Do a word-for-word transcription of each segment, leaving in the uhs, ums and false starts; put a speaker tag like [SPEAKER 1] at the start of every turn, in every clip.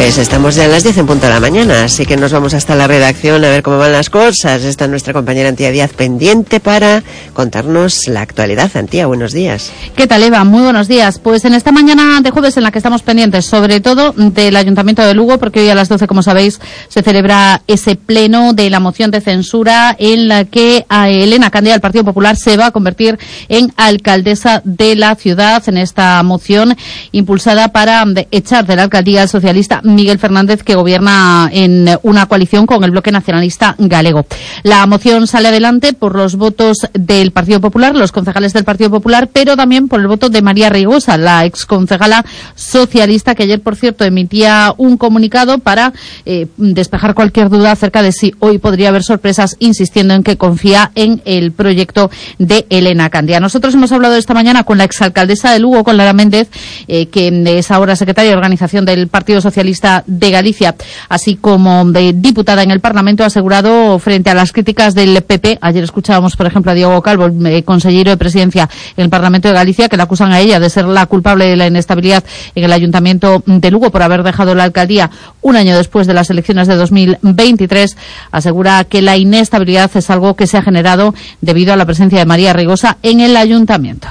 [SPEAKER 1] Pues estamos ya a las diez en punto de la mañana, así que nos vamos hasta la redacción a ver cómo van las cosas. Está nuestra compañera Antía Díaz pendiente para contarnos la actualidad. Antía, buenos días.
[SPEAKER 2] ¿Qué tal, Eva? Muy buenos días. Pues en esta mañana de jueves en la que estamos pendientes, sobre todo del Ayuntamiento de Lugo, porque hoy a las doce, como sabéis, se celebra ese pleno de la moción de censura en la que a Elena Candia, del Partido Popular, se va a convertir en alcaldesa de la ciudad, en esta moción impulsada para echar de la alcaldía al socialista Miguel Fernández, que gobierna en una coalición con el Bloque Nacionalista Galego. La moción sale adelante por los votos del Partido Popular, los concejales del Partido Popular, pero también por el voto de María Rigosa, la exconcejala socialista, que ayer, por cierto, emitía un comunicado para eh, despejar cualquier duda acerca de si hoy podría haber sorpresas, insistiendo en que confía en el proyecto de Elena Candia. Nosotros hemos hablado esta mañana con la exalcaldesa de Lugo, con Lara Méndez, eh, que es ahora secretaria de organización del Partido Socialista de Galicia, así como de diputada en el Parlamento, ha asegurado frente a las críticas del P P. Ayer escuchábamos, por ejemplo, a Diego Calvo, eh, consejero de Presidencia en el Parlamento de Galicia, que la acusan a ella de ser la culpable de la inestabilidad en el Ayuntamiento de Lugo por haber dejado la alcaldía un año después de las elecciones de dos mil veintitrés. Asegura que la inestabilidad es algo que se ha generado debido a la presencia de María Rigosa en el Ayuntamiento.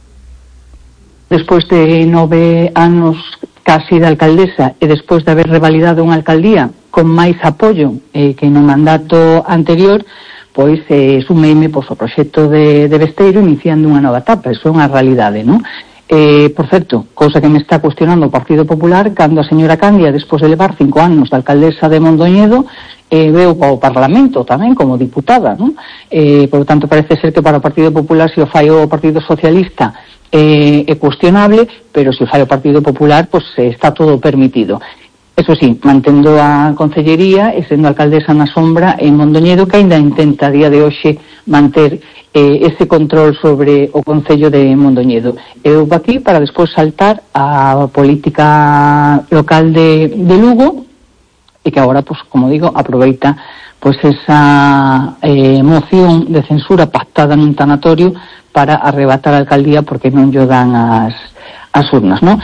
[SPEAKER 3] Despois de nove anos casi de alcaldesa e despois de haber revalidado unha alcaldía con máis apoio eh, que no mandato anterior, pois eh, sumeime pois, o proxecto de, de Besteiro iniciando unha nova etapa. Iso é unha realidade, non? Eh, por certo, cousa que me está cuestionando o Partido Popular, cando a señora Candia, despois de levar cinco anos de alcaldesa de Mondoñedo, eh, veo ao Parlamento tamén como diputada, non? Eh, por lo tanto, parece ser que para o Partido Popular, se o fai o Partido Socialista, Eh, é cuestionable, pero se fai o Partido Popular, pois pues, eh, está todo permitido. Eso sí, mantendo a concellería e sendo alcaldesa na sombra en Mondoñedo, que ainda intenta a día de hoxe manter eh, ese control sobre o Concello de Mondoñedo. Eu aquí para despois saltar a política local de, de Lugo, e que agora, pues, como digo, aproveita pois esa eh, moción de censura pactada nun tanatorio para arrebatar a alcaldía porque non lle dan as, as urnas, non?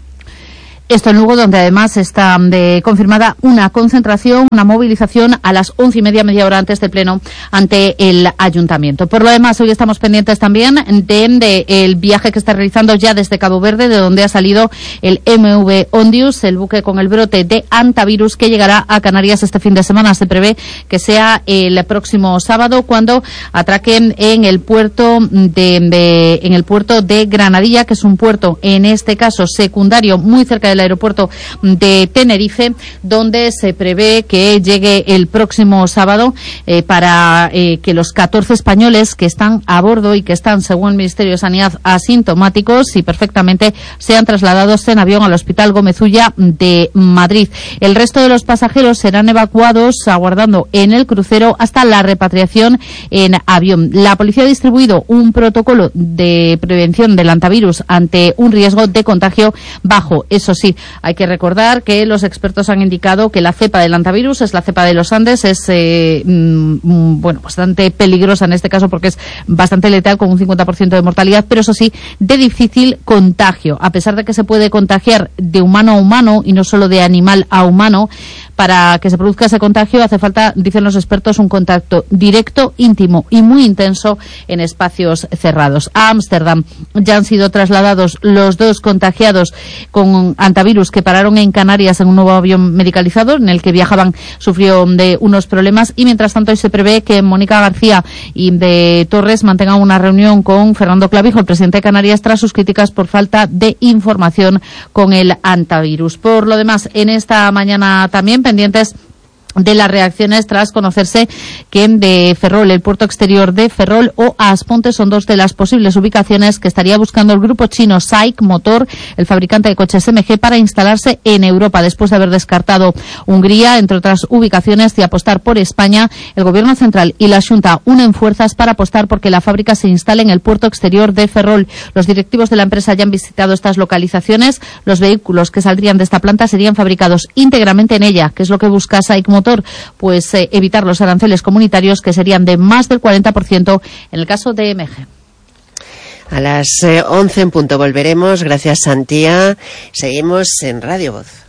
[SPEAKER 2] Esto en Lugo, donde además está de, confirmada una concentración, una movilización a las once y media, media hora antes del pleno, ante el Ayuntamiento. Por lo demás, hoy estamos pendientes también de, de el viaje que está realizando ya desde Cabo Verde, de donde ha salido el M V Ondius, el buque con el brote de hantavirus que llegará a Canarias este fin de semana. Se prevé que sea el próximo sábado, cuando atraquen en el puerto de, de en el puerto de Granadilla, que es un puerto, en este caso secundario, muy cerca de el aeropuerto de Tenerife, donde se prevé que llegue el próximo sábado eh, para eh, que los catorce españoles que están a bordo y que están, según el Ministerio de Sanidad, asintomáticos y perfectamente, sean trasladados en avión al Hospital Gómez Ulla de Madrid. El resto de los pasajeros serán evacuados aguardando en el crucero hasta la repatriación en avión. La policía ha distribuido un protocolo de prevención del hantavirus ante un riesgo de contagio bajo. Eso sí, hay que recordar que los expertos han indicado que la cepa del hantavirus es la cepa de los Andes, es eh, mm, bueno, bastante peligrosa en este caso porque es bastante letal, con un cincuenta por ciento de mortalidad, pero eso sí, de difícil contagio. A pesar de que se puede contagiar de humano a humano y no solo de animal a humano, para que se produzca ese contagio hace falta, dicen los expertos, un contacto directo, íntimo y muy intenso en espacios cerrados. A Ámsterdam ya han sido trasladados los dos contagiados con hantavirus que pararon en Canarias en un nuevo avión medicalizado en el que viajaban, sufrió de unos problemas, y mientras tanto hoy se prevé que Mónica García y de Torres mantengan una reunión con Fernando Clavijo, el presidente de Canarias, tras sus críticas por falta de información con el hantavirus. Por lo demás, en esta mañana también pendientes de las reacciones tras conocerse que de Ferrol, el puerto exterior de Ferrol o Asponte son dos de las posibles ubicaciones que estaría buscando el grupo chino SAIC Motor, el fabricante de coches M G, para instalarse en Europa. Después de haber descartado Hungría, entre otras ubicaciones, y apostar por España, el Gobierno central y la Xunta unen fuerzas para apostar porque la fábrica se instale en el puerto exterior de Ferrol. Los directivos de la empresa ya han visitado estas localizaciones. Los vehículos que saldrían de esta planta serían fabricados íntegramente en ella, que es lo que busca SAIC Motor, pues eh, evitar los aranceles comunitarios, que serían de más del cuarenta por ciento en el caso de M G.
[SPEAKER 1] A las eh, once en punto volveremos. Gracias, Santía. Seguimos en Radio Voz.